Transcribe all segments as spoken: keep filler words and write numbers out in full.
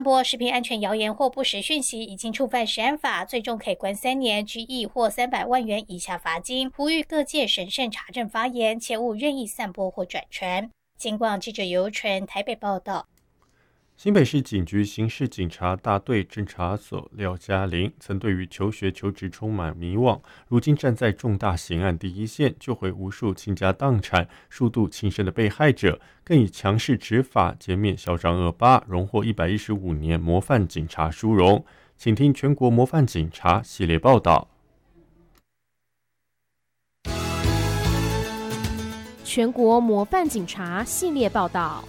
播食品安全谣言或不实讯息已经触犯食安法，最终可以关三年、拘役或三百万元以下罚金。呼吁各界审慎查证发言，切勿任意散播或转传。警广记者尤纯台北报道。 新北市警局刑事警察大队侦查所廖嘉玲曾对于求学求职充满迷惘，如今站在重大刑案第一线，救回无数倾家荡产、数度轻生的被害者，更以强势执法歼灭嚣张恶霸，荣获一百一十五年模范警察殊荣。请听全国模范警察系列报道。 全国模范警察系列报道。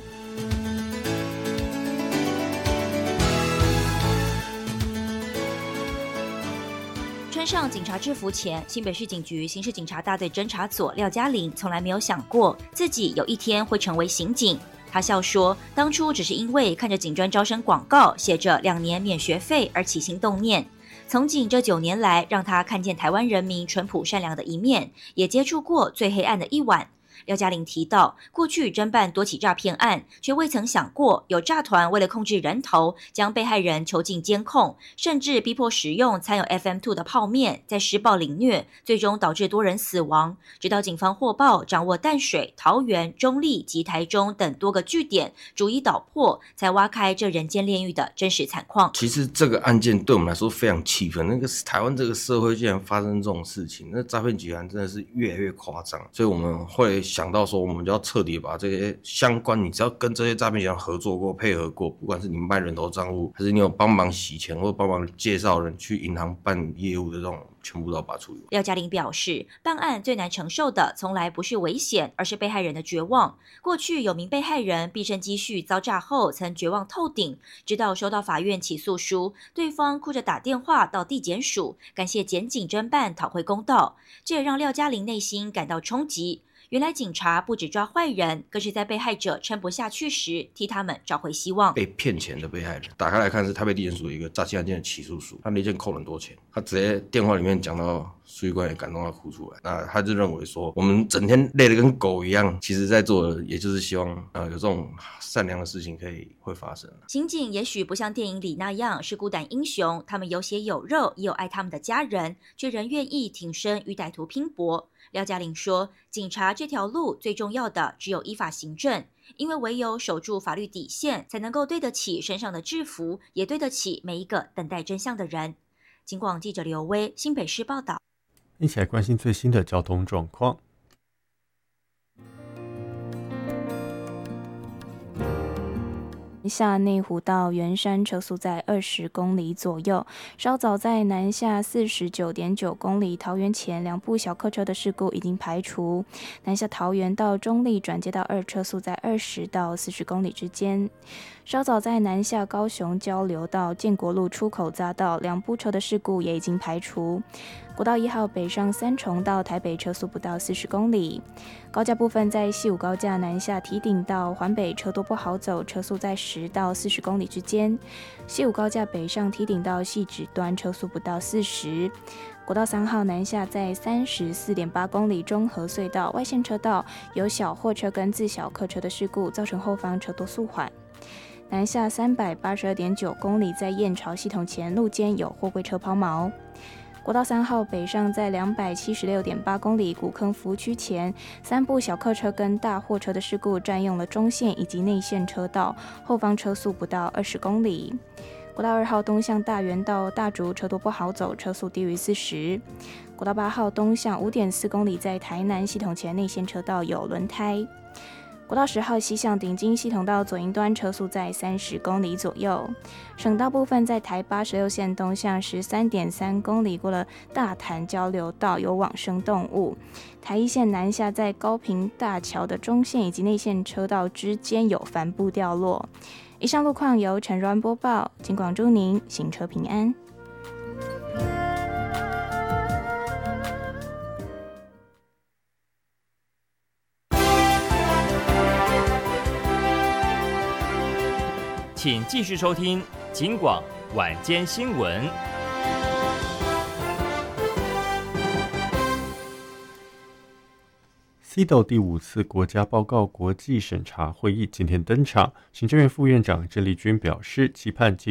穿上警察制服前，新北市警局刑事警察大队侦查所廖嘉玲从来没有想过自己有一天会成为刑警。他笑说，当初只是因为看着警专招生广告写着两年免学费而起心动念。从警这九年来，让他看见台湾人民淳朴善良的一面，也接触过最黑暗的一晚。廖嘉玲提到，过去侦办多起诈骗案，却未曾想过有诈团为了控制人头，将被害人囚禁监控，甚至逼迫使用掺有 F M 二 的泡面，再施暴凌虐，最终导致多人死亡。直到警方获报，掌握淡水、桃园、中立及台中等多个据点，逐一捣破，才挖开这人间炼狱的真实惨况。 其实这个案件对我们来说非常气愤，那个台湾这个社会竟然发生这种事情，那诈骗集团真的是越来越夸张，所以我们会想到说，我们就要彻底把这些相关，你只要跟这些诈骗集团合作过、配合过，不管是你卖人头账户，还是你有帮忙洗钱或帮忙介绍人去银行办业务的这种，全部都要把它处理完。 廖嘉玲表示，办案最难承受的从来不是危险，而是被害人的绝望。过去有名被害人毕生积蓄遭诈后，曾绝望透顶，直到收到法院起诉书，对方哭着打电话到地检署，感谢检警侦办，讨回公道。这也让廖嘉玲内心感到冲击。原来警察不只抓坏人，更是在被害者撑不下去时替他们找回希望。 被骗钱的被害人打开来看，是台北地检署一个诈欺案件的起诉书，他那件扣很多钱，他直接电话里面讲到书记官也感动到哭出来。那他就认为说，我们整天累得跟狗一样，其实在做的也就是希望呃有这种善良的事情可以会发生。 刑警也许不像电影里那样是孤胆英雄，他们有血有肉，也有爱他们的家人，却仍愿意挺身与歹徒拼搏。廖嘉玲说，警察这条路最重要的只有依法行政，因为唯有守住法律底线，才能够对得起身上的制服，也对得起每一个等待真相的人。警广记者刘威，新北市报道。 一起来关心最新的交通状况。 下内湖到圆山车速在二十公里左右，稍早在南下四十九点九公里桃园前两部小客车的事故已经排除，南下桃园到中立转接到二车速在二十到四十公里之间。稍早在南下高雄交流到建国路出口匝道两部车的事故也已经排除。国道一号北上三重到台北车速不到四十公里。高架部分在西武高架南下堤顶到环北车多不好走，车速在十到四十公里之间。西武高架北上堤顶到汐止端车速不到四十。国道三号南下在三十四点八公里中和隧道外线车道有小货车跟自小客车的事故，造成后方车多速缓。南下三百八十二点九公里在燕巢系统前路肩有货柜车抛锚。国道三号北上在两百七十六点八公里古坑服务区前，三部小客车跟大货车的事故占用了中线以及内线车道，后方车速不到二十公里。国道二号东向大园到大竹车多不好走，车速低于四十。国道八号东向五点四公里在台南系统前内线车道有轮胎。国道十号西向顶金系统道左营端车速在三十公里左右。省道部分在台八十六线东向十三点三公里过了大潭交流道有往生动物。台一线南下在高屏大桥的中线以及内线车道之间有帆布掉落。以上路况由陈软播报，警广祝您行车平安。 请继续收听警广晚间新闻。 C E D O 第五次国家报告国际审查会议今天登场，行政院副院长郑丽君表示，期盼